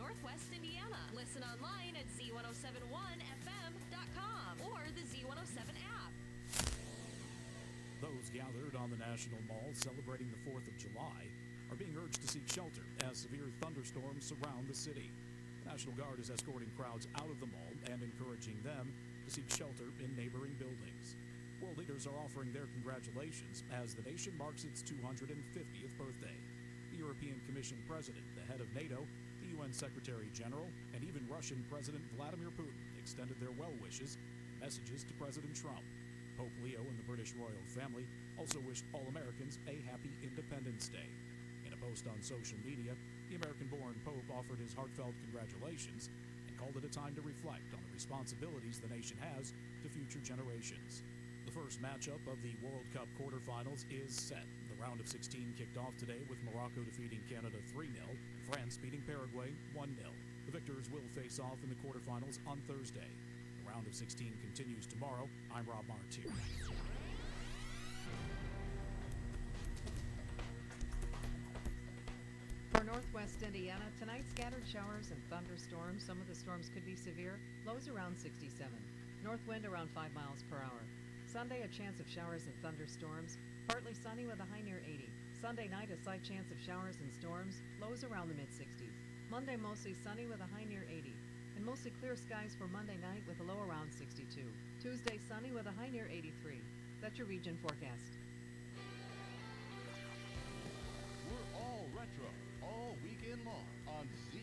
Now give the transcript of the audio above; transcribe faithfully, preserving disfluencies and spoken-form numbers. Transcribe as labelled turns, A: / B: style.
A: Northwest Indiana. Listen online at Z ten seventy-one F M dot com or the Z one oh seven app.
B: Those gathered on the National Mall celebrating the fourth of July are being urged to seek shelter as severe thunderstorms surround the city. The National Guard is escorting crowds out of the mall and encouraging them to seek shelter in neighboring buildings. World leaders are offering their congratulations as the nation marks its two hundred fiftieth birthday. The European Commission President, the head of NATO, the U N Secretary General, and even Russian President Vladimir Putin extended their well wishes and messages to President Trump. Pope Leo and the British royal family also wished all Americans a happy Independence Day. In a post on social media, the American-born Pope offered his heartfelt congratulations and called it a time to reflect on the responsibilities the nation has to future generations. The first matchup of the World Cup quarterfinals is set. The round of sixteen kicked off today with Morocco defeating Canada three nil, France beating Paraguay one nil. The victors will face off in the quarterfinals on Thursday. The round of sixteen continues tomorrow. I'm Rob Martier.
C: For Northwest Indiana, tonight scattered showers and thunderstorms. Some of the storms could be severe. Lows around sixty-seven. North wind around five miles per hour. Sunday, a chance of showers and thunderstorms. Partly sunny with a high near eighty. Sunday night, a slight chance of showers and storms. Lows around the mid-sixties. Monday, mostly sunny with a high near eighty. And mostly clear skies for Monday night with a low around sixty-two. Tuesday, sunny with a high near eighty-three. That's your region forecast.
D: We're all retro, all weekend long on Z.